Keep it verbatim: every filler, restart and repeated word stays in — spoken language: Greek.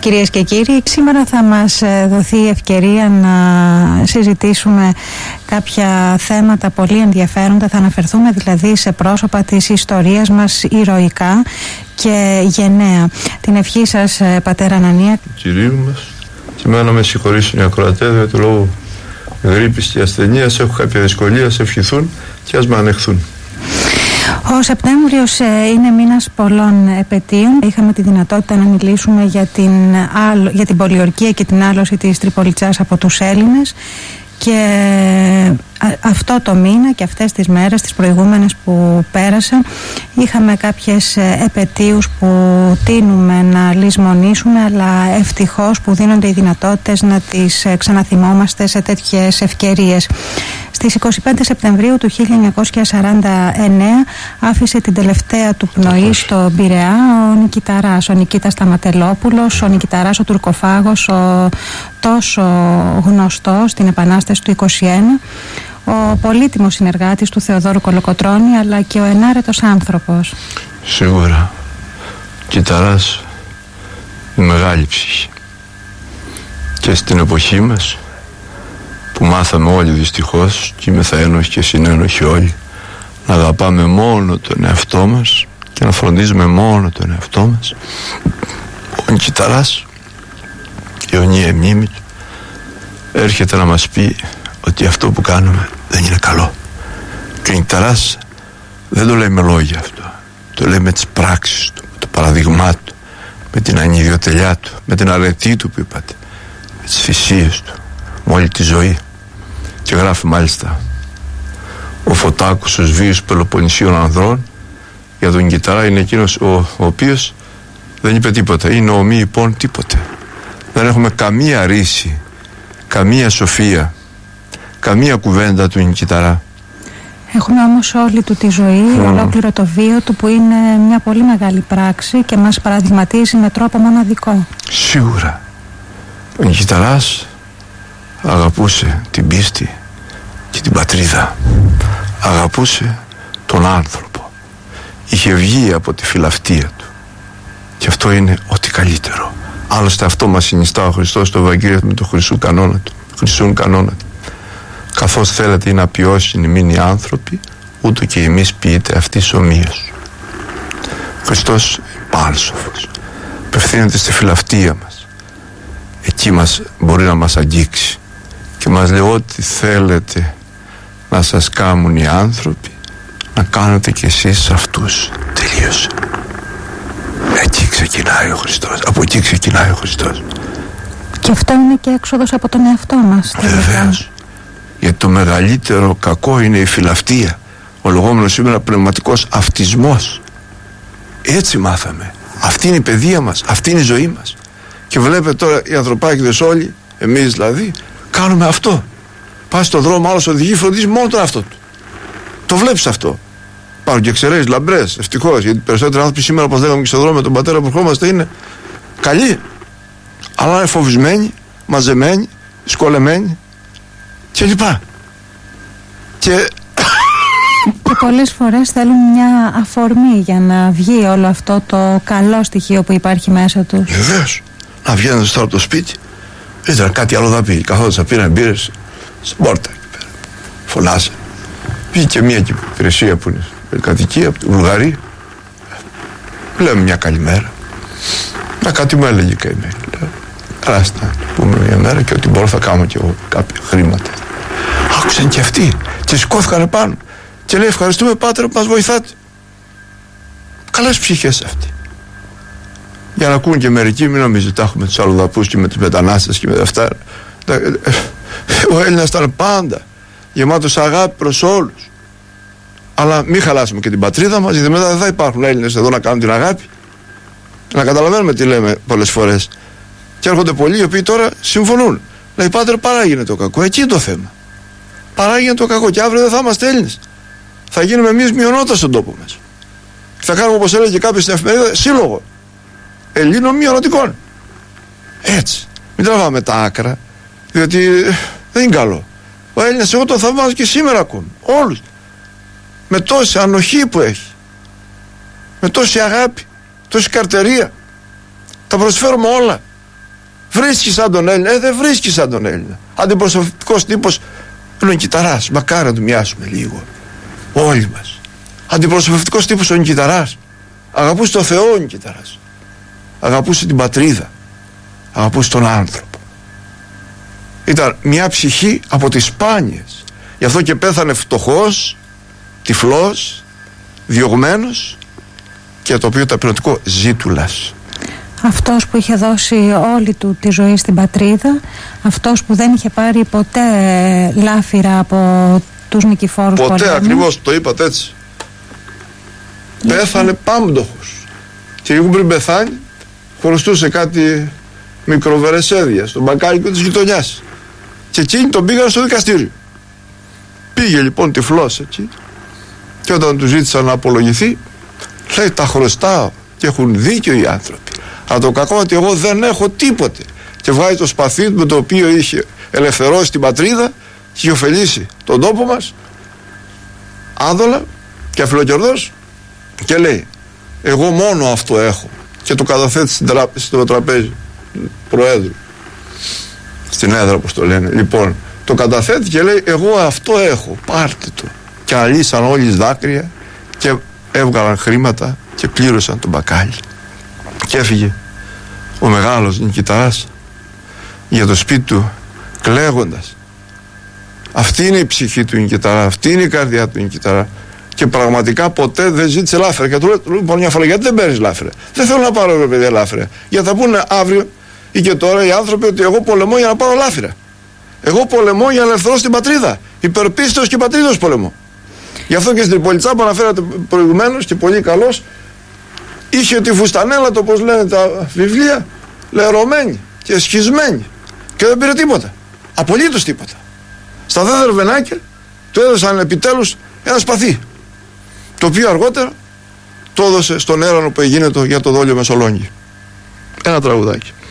Κυρίες και κύριοι, σήμερα θα μας δοθεί η ευκαιρία να συζητήσουμε κάποια θέματα πολύ ενδιαφέροντα. Θα αναφερθούμε δηλαδή σε πρόσωπα της ιστορίας μας ηρωικά και γενναία. Την ευχή σας, πατέρα Ανανία. Κυρίου μας, και εμένα με συγχωρήσουν οι ακροατές, για το λόγο γρίπης και ασθενείας έχω κάποια δυσκολία, σε ευχηθούν και ας με ανεχθούν. Ο Σεπτέμβριος είναι μήνας πολλών επετείων. Είχαμε τη δυνατότητα να μιλήσουμε για την, άλο, για την πολιορκία και την άλωση της Τριπολιτσάς από τους Έλληνες, και αυτό το μήνα και αυτές τις μέρες, τις προηγούμενες που πέρασαν, είχαμε κάποιες επετείους που τείνουμε να λησμονήσουμε, αλλά ευτυχώς που δίνονται οι δυνατότητες να τις ξαναθυμόμαστε σε τέτοιες ευκαιρίες. Στις είκοσι πέντε Σεπτεμβρίου του χίλια εννιακόσια σαράντα εννέα άφησε την τελευταία του πνοή στο Πειραιά ο Νικηταράς, ο Νικήτας Σταματελόπουλος, ο Νικηταράς ο Τουρκοφάγος, ο τόσο γνωστός στην Επανάσταση του είκοσι ένα, ο πολύτιμος συνεργάτης του Θεοδόρου Κολοκοτρώνη, αλλά και ο ενάρετος άνθρωπος. Σίγουρα, Κιταράς είναι μεγάλη ψυχή, και στην εποχή μας που μάθαμε όλοι δυστυχώς, και είμαι θα ένοχοι και συνένοχοι όλοι, να αγαπάμε μόνο τον εαυτό μας και να φροντίζουμε μόνο τον εαυτό μας, ο Νικηταράς, η αιωνία μνήμη του, έρχεται να μας πει ότι αυτό που κάνουμε δεν είναι καλό. Και ο Νικηταράς δεν το λέει με λόγια αυτό, το λέει με τις πράξεις του, με το παραδειγμά του, με την ανιδιοτελειά του, με την αρετή του που είπατε, με τις θυσίες του, με όλη τη ζωή. Και γράφει μάλιστα ο Φωτάκος, ο βίους Πελοποννησίων ανδρών, για τον Νικηταρά είναι εκείνος ο, ο οποίος δεν είπε τίποτα, είναι ο μη υπόν τίποτε. Δεν έχουμε καμία ρίση, καμία σοφία, καμία κουβέντα του Νικηταρά. Έχουμε όμως όλη του τη ζωή, mm. ολόκληρο το βίο του, που είναι μια πολύ μεγάλη πράξη και μας παραδειγματίζει με τρόπο μοναδικό. Σίγουρα. Ο Νικηταράς αγαπούσε την πίστη και την πατρίδα, αγαπούσε τον άνθρωπο, είχε βγει από τη φιλαυτία του, και αυτό είναι ό,τι καλύτερο. Άλλωστε αυτό μας συνιστά ο Χριστός στο Ευαγγέλιο με το χρυσού κανόνα του, χρυσούν κανόνα του. Καθώς θέλετε να ποιώσουν μείνει οι άνθρωποι, ούτω και εμείς ποιείτε αυτής ομοίως. Ο Χριστός πάλσοφος, απευθύνεται στη φιλαυτία μας, εκεί μας μπορεί να μας αγγίξει και μας λέει ό,τι θέλετε να σας κάνουν οι άνθρωποι, να κάνετε κι εσείς αυτούς. Τελείωσε. Εκεί ξεκινάει ο Χριστός, από εκεί ξεκινάει ο Χριστός. Και αυτό είναι και έξοδος από τον εαυτό μας. Βεβαίως. Γιατί το μεγαλύτερο κακό είναι η φιλαυτία, ο λεγόμενος σήμερα πνευματικός αυτισμός. Έτσι μάθαμε. Αυτή είναι η παιδεία μας, αυτή είναι η ζωή μας. Και βλέπετε τώρα οι ανθρωπάκηδες όλοι, εμείς δηλαδή, κάνουμε αυτό. Πας στον δρόμο, άλλος οδηγεί, φροντίζει μόνο τον εαυτό του. Το βλέπεις αυτό. Υπάρχουν και εξαιρέσεις λαμπρές, ευτυχώς, γιατί περισσότεροι άνθρωποι σήμερα, όπως λέγαμε και στον δρόμο με τον πατέρα που ερχόμαστε, είναι καλοί, αλλά είναι φοβισμένοι, μαζεμένοι, σκολεμένοι κλπ. Και... και πολλές φορές θέλουν μια αφορμή για να βγει όλο αυτό το καλό στοιχείο που υπάρχει μέσα του. Βεβαίως. Να βγαίνοντας τώρα από το σπίτι, ήταν κάτι άλλο θα πει. Καθότι θα πήραν μπύρες στην πόρτα εκεί πέρα. Φωνάσε. Βγήκε μια υπηρεσία που είναι κατοικία από τη Βουλγαρία. Λέμε μια καλημέρα. Να κάτι μου έλεγε καημένη. Κράστε να πούμε μια μέρα και ότι μπορώ θα κάνω και εγώ κάποια χρήματα. Άκουσαν και αυτοί και σηκώθηκαν πάνω και λέει ευχαριστούμε Πάτερ που μας βοηθάτε. Καλές ψυχές αυτοί. Για να ακούν και μερικοί, μην νομίζετε τα έχουμε τους αλλοδαπούς και με τους μετανάστες και με αυτά. Ο Έλληνας ήταν πάντα γεμάτος αγάπη προς όλους. Αλλά μην χαλάσουμε και την πατρίδα μας, γιατί μετά δεν θα υπάρχουν Έλληνες εδώ να κάνουν την αγάπη. Να καταλαβαίνουμε τι λέμε πολλές φορές. Και έρχονται πολλοί οι οποίοι τώρα συμφωνούν. Λέει Πάτερ, παράγινε το κακό. Εκεί είναι το θέμα. Παράγινε το κακό και αύριο δεν θα είμαστε Έλληνες. Θα γίνουμε εμείς μειονότητα στον τόπο μας. Θα κάνουμε, όπως έλεγε κάποιος στην εφημερίδα, σύλλογο Ελλήνων μειονοτικών. Έτσι. Μην τραβάμε τα άκρα, διότι δεν είναι καλό. Ο Έλληνας, εγώ τον θαυμάζω και σήμερα ακόμη. Όλους. Με τόση ανοχή που έχει. Με τόση αγάπη. Τόση καρτερία. Τα προσφέρουμε όλα. Βρίσκει σαν τον Έλληνα. Ε, δεν βρίσκει σαν τον Έλληνα. Αντιπροσωπευτικός τύπος είναι ο Κιταράς. Μακάρι να του μοιάσουμε λίγο. Όλοι μας. Αντιπροσωπευτικός τύπος ο Κιταράς. Αγαπούσε τον Θεό ο Κιταράς. Αγαπούσε την πατρίδα. Αγαπούσε τον άνθρωπο. Ήταν μια ψυχή από τις σπάνιες. Γι' αυτό και πέθανε φτωχός, τυφλός, διωγμένος, και το οποίο ταπεινωτικό ζήτουλας. Αυτός που είχε δώσει όλη του τη ζωή στην πατρίδα, αυτός που δεν είχε πάρει ποτέ λάφυρα από τους νικηφόρους πολέμους. Ποτέ, ακριβώς, το είπατε έτσι. Yeah. Πέθανε πάμπτωχος. Και λίγο πριν πεθάνει, χρωστούσε κάτι μικροβερεσέδια στον μπακάλικο της γειτονιάς. Και εκείνοι τον πήγαν στο δικαστήριο. Πήγε λοιπόν τυφλός εκεί, και όταν του ζήτησαν να απολογηθεί, λέει, τα χρωστάω, και έχουν δίκιο οι άνθρωποι. Αλλά το κακό ότι εγώ δεν έχω τίποτε. Και βγάζει το σπαθί με το οποίο είχε ελευθερώσει την πατρίδα και είχε ωφελήσει τον τόπο μας, άδολα και αφιλοκερδός, και λέει, εγώ μόνο αυτό έχω. Και το καταθέτει στην τρα... στο τραπέζι του Προέδρου, στην έδρα όπως το λένε. Λοιπόν, το καταθέτει και λέει, εγώ αυτό έχω, πάρτε το. Και αναλύσαν όλοι δάκρυα και έβγαλαν χρήματα και πλήρωσαν τον μπακάλι. Και έφυγε ο μεγάλος Νικηταράς για το σπίτι του κλαίγοντας. Αυτή είναι η ψυχή του Νικηταρά, αυτή είναι η καρδιά του Νικηταρά. Και πραγματικά ποτέ δεν ζήτησε λάφρυα. Και του λέω λοιπόν μια φορά, γιατί δεν παίρνεις λάφρυα? Δεν θέλω να πάρω, ρε παιδιά, λάφρυα. Γιατί θα πούνε αύριο ή και τώρα οι άνθρωποι ότι εγώ πολεμώ για να πάρω λάφρυα. Εγώ πολεμώ για να ελευθερώσω την πατρίδα. Υπερπίστεως και πατρίδος πολεμώ. Γι' αυτό και στην Τριπολιτσά που αναφέρατε προηγουμένως και πολύ καλώς, είχε τη φουστανέλα, το όπως λένε τα βιβλία, λερωμένη και σχισμένη. Και δεν πήρε τίποτα. Απολύτως τίποτα. Στα δε δερβενάκια του έδωσαν επιτέλους ένα σπαθί, το οποίο αργότερα το έδωσε στον έρανο που εγίνετο για το δόλιο Μεσολόγγι. Ένα τραγουδάκι.